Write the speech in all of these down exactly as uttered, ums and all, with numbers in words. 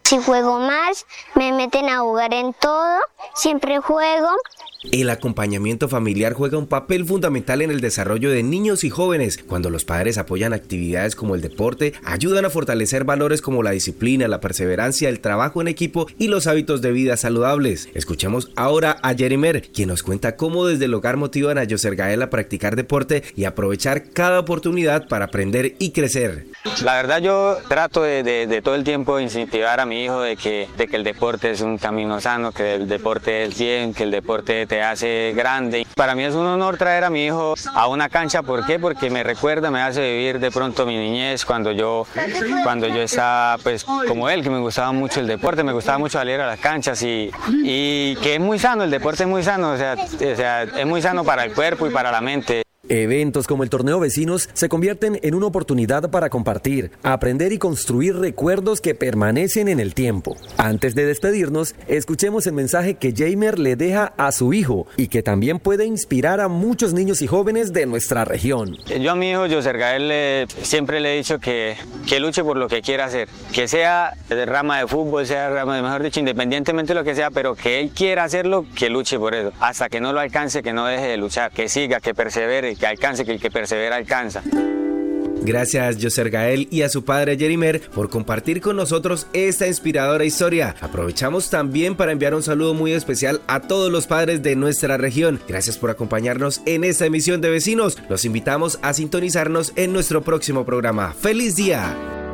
Si juego más, me meten a jugar en todo, siempre juego. El acompañamiento familiar juega un papel fundamental en el desarrollo de niños y jóvenes. Cuando los padres apoyan actividades como el deporte, ayudan a fortalecer valores como la disciplina, la perseverancia, el trabajo en equipo y los hábitos de vida saludables. Escuchemos ahora a Yerimer, quien nos cuenta cómo desde el hogar motivan a Yoser Gael a practicar deporte y aprovechar cada oportunidad para aprender y crecer. La verdad, yo trato de, de, de todo el tiempo incentivar a mi hijo de que, de que el deporte es un camino sano, que el deporte es bien, que el deporte te hace grande. Para mí es un honor traer a mi hijo a una cancha. ¿Por qué? Porque me recuerda, me hace vivir de pronto mi niñez cuando yo, cuando yo estaba pues como él, que me gustaba mucho el deporte, me gustaba mucho salir a las canchas y, y que es muy sano, el deporte es muy sano, o sea, o sea, es muy sano para el cuerpo y para la mente. Eventos como el Torneo Vecinos se convierten en una oportunidad para compartir, aprender y construir recuerdos que permanecen en el tiempo. Antes de despedirnos, escuchemos el mensaje que Yerimer le deja a su hijo y que también puede inspirar a muchos niños y jóvenes de nuestra región. Yo a mi hijo Yoser Gael le, siempre le he dicho que, que luche por lo que quiera hacer, que sea de rama de fútbol, sea de rama de, mejor dicho, independientemente de lo que sea, pero que él quiera hacerlo, que luche por eso. Hasta que no lo alcance, que no deje de luchar, que siga, que persevere, que alcance, que el que persevera alcanza. Gracias Yoser Gael y a su padre Yerimer por compartir con nosotros esta inspiradora historia. Aprovechamos también para enviar un saludo muy especial a todos los padres de nuestra región. Gracias por acompañarnos en esta emisión de Vecinos. Los invitamos a sintonizarnos en nuestro próximo programa. ¡Feliz día!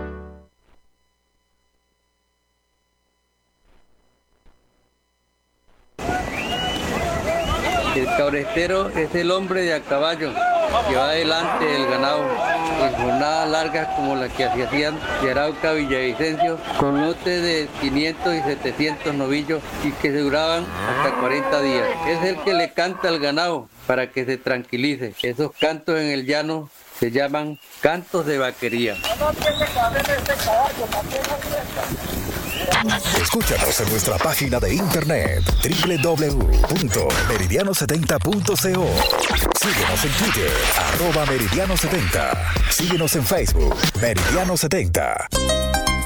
El cabrestero es el hombre de a caballo que va delante del ganado en jornadas largas como las que se hacían de Arauca, Villavicencio, con lotes de quinientos y setecientos novillos y que se duraban hasta cuarenta días. Es el que le canta al ganado para que se tranquilice. Esos cantos en el llano se llaman cantos de vaquería. Escúchanos en nuestra página de internet doble u doble u doble u punto meridiano setenta punto co. Síguenos en Twitter, arroba meridiano setenta. Síguenos en Facebook, Meridiano setenta.